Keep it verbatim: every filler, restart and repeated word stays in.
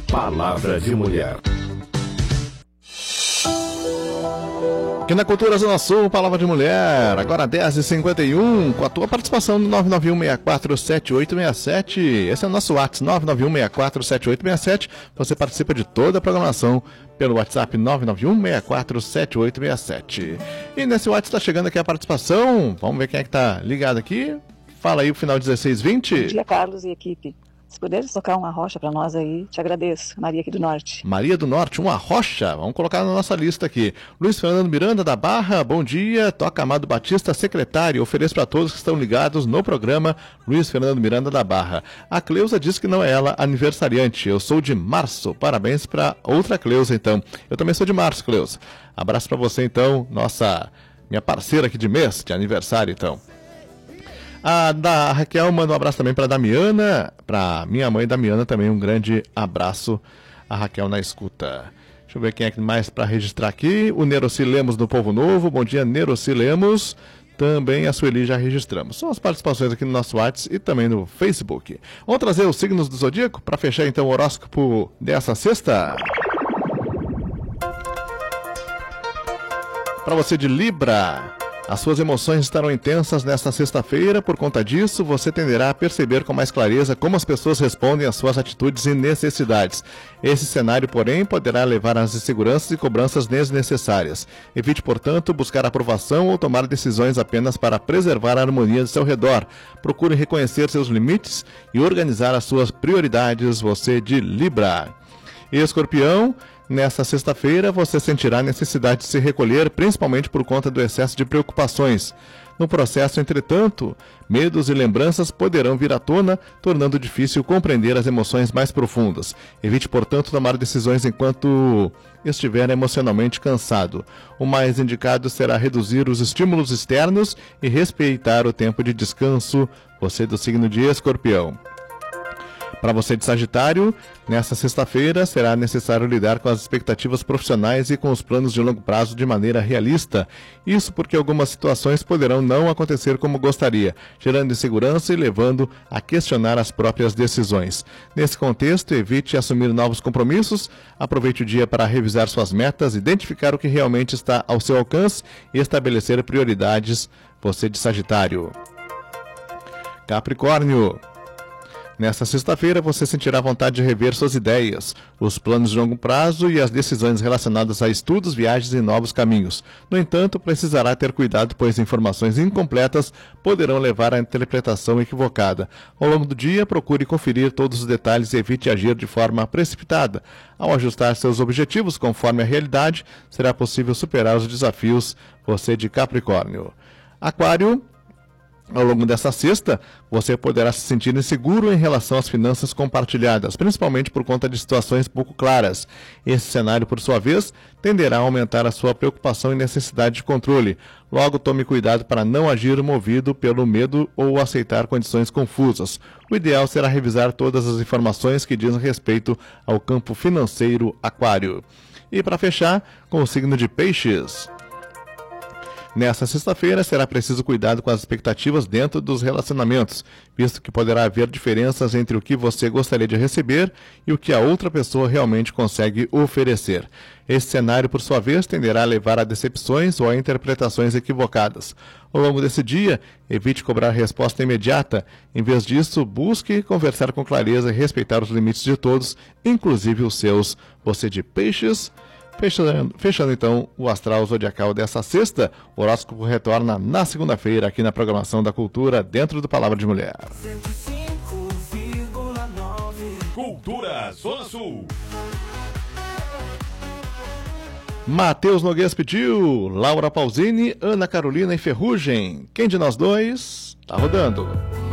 Palavra de Mulher. Aqui na Cultura Zona Sul, Palavra de Mulher, agora dez e cinquenta e um, com a tua participação no nove nove um seis quatro sete oito seis sete. Esse é o nosso WhatsApp, nove nove um seis quatro sete oito seis sete. Você participa de toda a programação pelo WhatsApp nove nove um seis quatro sete oito seis sete. E nesse WhatsApp está chegando aqui a participação. Vamos ver quem é que está ligado aqui. Fala aí o final dezesseis vinte. Bom dia, Carlos e equipe. Se puderes tocar uma rocha para nós aí, te agradeço. Maria aqui do Norte. Maria do Norte, uma rocha. Vamos colocar na nossa lista aqui. Luiz Fernando Miranda da Barra, bom dia. Toca Amado Batista, secretário. Ofereço para todos que estão ligados no programa Luiz Fernando Miranda da Barra. A Cleusa diz que não é ela aniversariante. Eu sou de março. Parabéns para outra Cleusa, então. Eu também sou de março, Cleusa. Abraço para você, então. Nossa, minha parceira aqui de mês, de aniversário, então. A da Raquel manda um abraço também para a Damiana, para minha mãe Damiana também um grande abraço, a Raquel na escuta. Deixa eu ver quem é que mais para registrar aqui. O Neroci Lemos do Povo Novo, bom dia Neroci Lemos. Também a Sueli já registramos. São as participações aqui no nosso WhatsApp e também no Facebook. Vamos trazer os signos do Zodíaco para fechar então o horóscopo dessa sexta. Para você de Libra, as suas emoções estarão intensas nesta sexta-feira. Por conta disso, você tenderá a perceber com mais clareza como as pessoas respondem às suas atitudes e necessidades. Esse cenário, porém, poderá levar às inseguranças e cobranças desnecessárias. Evite, portanto, buscar aprovação ou tomar decisões apenas para preservar a harmonia do seu redor. Procure reconhecer seus limites e organizar as suas prioridades, você de Libra. Escorpião, nesta sexta-feira você sentirá a necessidade de se recolher, principalmente por conta do excesso de preocupações. No processo, entretanto, medos e lembranças poderão vir à tona, tornando difícil compreender as emoções mais profundas. Evite, portanto, tomar decisões enquanto estiver emocionalmente cansado. O mais indicado será reduzir os estímulos externos e respeitar o tempo de descanso, você do signo de Escorpião. Para você de Sagitário, nesta sexta-feira será necessário lidar com as expectativas profissionais e com os planos de longo prazo de maneira realista. Isso porque algumas situações poderão não acontecer como gostaria, gerando insegurança e levando a questionar as próprias decisões. Nesse contexto, evite assumir novos compromissos, aproveite o dia para revisar suas metas, identificar o que realmente está ao seu alcance e estabelecer prioridades, você de Sagitário. Capricórnio, nesta sexta-feira, você sentirá vontade de rever suas ideias, os planos de longo prazo e as decisões relacionadas a estudos, viagens e novos caminhos. No entanto, precisará ter cuidado, pois informações incompletas poderão levar à interpretação equivocada. Ao longo do dia, procure conferir todos os detalhes e evite agir de forma precipitada. Ao ajustar seus objetivos conforme a realidade, será possível superar os desafios, você de Capricórnio. Aquário, ao longo dessa sexta, você poderá se sentir inseguro em relação às finanças compartilhadas, principalmente por conta de situações pouco claras. Esse cenário, por sua vez, tenderá a aumentar a sua preocupação e necessidade de controle. Logo, tome cuidado para não agir movido pelo medo ou aceitar condições confusas. O ideal será revisar todas as informações que dizem respeito ao campo financeiro, Aquário. E para fechar, com o signo de Peixes. Nesta sexta-feira, será preciso cuidado com as expectativas dentro dos relacionamentos, visto que poderá haver diferenças entre o que você gostaria de receber e o que a outra pessoa realmente consegue oferecer. Esse cenário, por sua vez, tenderá a levar a decepções ou a interpretações equivocadas. Ao longo desse dia, evite cobrar resposta imediata. Em vez disso, busque conversar com clareza e respeitar os limites de todos, inclusive os seus. Você de Peixes. Fechando, fechando então o Astral Zodiacal dessa sexta, o horóscopo retorna na segunda-feira aqui na programação da Cultura, dentro do Palavra de Mulher. cento e cinco vírgula nove Cultura Zona Sul. Matheus Noguês pediu, Laura Pausini, Ana Carolina e Ferrugem. Quem de nós dois? Tá rodando.